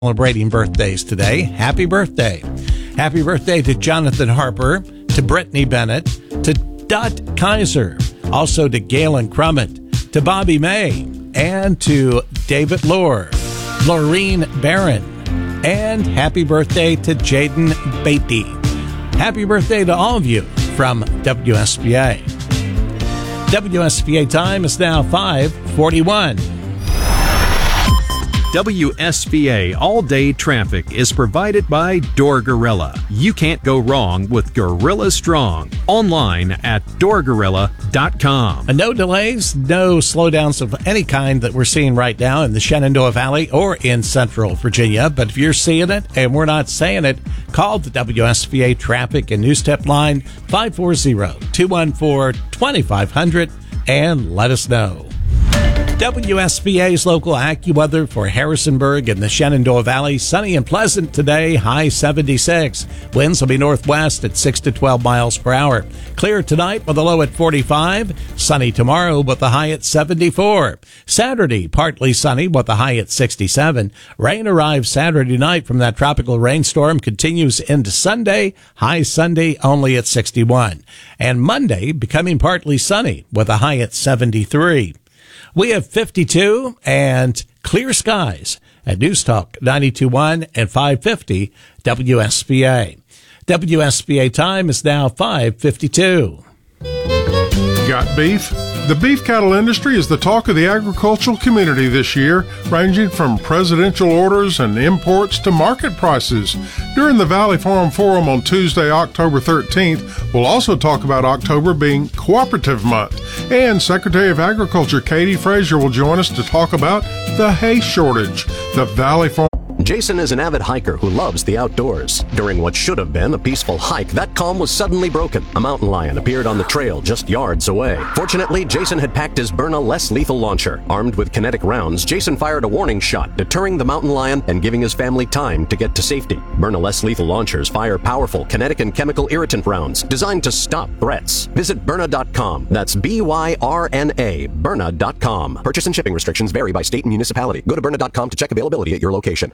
Celebrating birthdays today. Happy birthday. Happy birthday to Jonathan Harper, to Brittany Bennett, to Dot Kaiser, also to Galen Crummett, to Bobby May, and to David Lohr, Laureen Barron, and happy birthday to Jaden Beatty. Happy birthday to all of you from WSBA. WSBA time is now 5:41. WSBA all-day traffic is provided by Door Gorilla. You can't go wrong with Gorilla Strong. Online at doorgorilla.com. No delays, no slowdowns of any kind that we're seeing right now in the Shenandoah Valley or in Central Virginia. But if you're seeing it and we're not saying it, call the WSBA Traffic and News Tip line 540-214-2500 and let us know. WSBA's local AccuWeather for Harrisonburg and the Shenandoah Valley. Sunny and pleasant today, high 76. Winds will be northwest at 6 to 12 miles per hour. Clear tonight with a low at 45. Sunny tomorrow with a high at 74. Saturday, partly sunny with a high at 67. Rain arrives Saturday night from that tropical rainstorm, continues into Sunday. High Sunday only at 61. And Monday becoming partly sunny with a high at 73. We have 52 and clear skies at News Talk 92.1 and 550 WSBA. WSBA time is now 5:52. Got beef? The beef cattle industry is the talk of the agricultural community this year, ranging from presidential orders and imports to market prices. During the Valley Farm Forum on Tuesday, October 13th, we'll also talk about October being Cooperative Month. And Secretary of Agriculture Katie Frazier will join us to talk about the hay shortage. The Valley Farm. Jason is an avid hiker who loves the outdoors. During what should have been a peaceful hike, that calm was suddenly broken. A mountain lion appeared on the trail just yards away. Fortunately, Jason had packed his Byrna less lethal launcher. Armed with kinetic rounds, Jason fired a warning shot, deterring the mountain lion and giving his family time to get to safety. Byrna less lethal launchers fire powerful kinetic and chemical irritant rounds designed to stop threats. Visit Byrna.com. That's BYRNA, Byrna.com. Purchase and shipping restrictions vary by state and municipality. Go to Byrna.com to check availability at your location.